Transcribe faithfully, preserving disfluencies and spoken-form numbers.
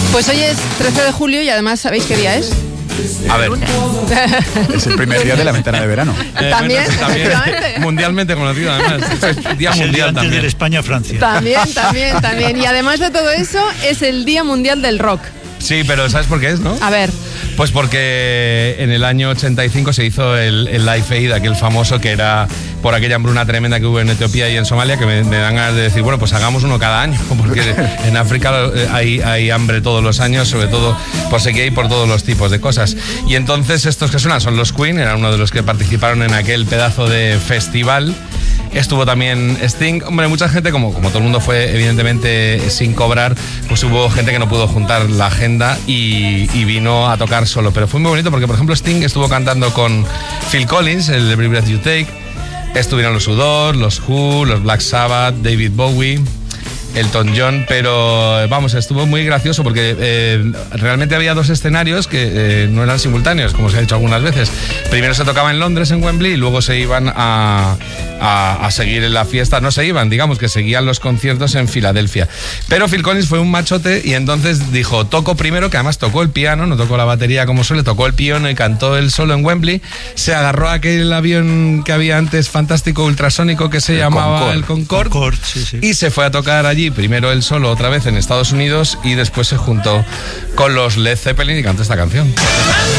Pues hoy es trece de julio y además, ¿sabéis qué día es? A ver, es el primer día de la ventana de verano. Eh, también, bueno, también mundialmente conocido, además. Es día es el mundial día antes también. de España-Francia. También, también, también. Y además de todo eso, es el Día Mundial del Rock. Sí, pero ¿sabes por qué es, no? A ver. Pues porque en el año ochenta y cinco se hizo el, el Live Aid, aquel famoso que era por aquella hambruna tremenda que hubo en Etiopía y en Somalia, que me, me dan ganas de decir, bueno, pues hagamos uno cada año, porque en África hay, hay hambre todos los años, sobre todo por sequía y por todos los tipos de cosas. Y entonces estos que suenan son los Queen, eran uno de los que participaron en aquel pedazo de festival. Estuvo también Sting. Hombre, mucha gente, como, como todo el mundo fue evidentemente sin cobrar, pues hubo gente que no pudo juntar la agenda y, y vino a tocar solo. Pero fue muy bonito porque, por ejemplo, Sting estuvo cantando con Phil Collins, el de Every Breath You Take. Estuvieron los U dos, los Who, los Black Sabbath, David Bowie, Elton John, pero vamos, estuvo muy gracioso porque eh, realmente había dos escenarios que eh, no eran simultáneos, como se ha dicho algunas veces. Primero se tocaba en Londres, en Wembley, y luego se iban a, a, a seguir en la fiesta. No se iban, digamos que seguían los conciertos en Filadelfia. Pero Phil Collins fue un machote y entonces dijo, toco primero, que además tocó el piano, no tocó la batería como suele, tocó el piano y cantó él solo en Wembley. Se agarró a aquel avión que había antes fantástico, ultrasónico, que se el llamaba Concorde. el Concorde, Concorde sí, sí. Y se fue a tocar allí. Primero él solo otra vez en Estados Unidos y después se juntó con los Led Zeppelin y cantó esta canción.